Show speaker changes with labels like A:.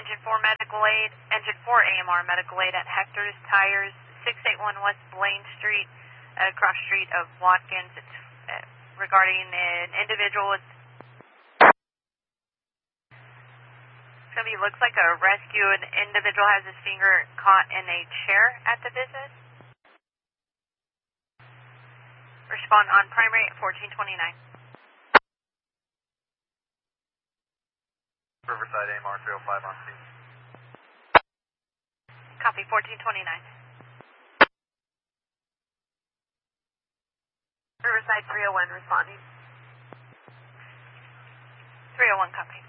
A: Engine 4 medical aid, Engine 4 AMR medical aid at Hector's Tires, 681 West Blaine Street, across street of Watkins. It's regarding an individual with, looks like a rescue. An individual has his finger caught in a chair at the business. Respond on primary at 1429.
B: Riverside AMR 305 on scene.
A: Copy, 1429. Riverside 301 responding. 301 copy.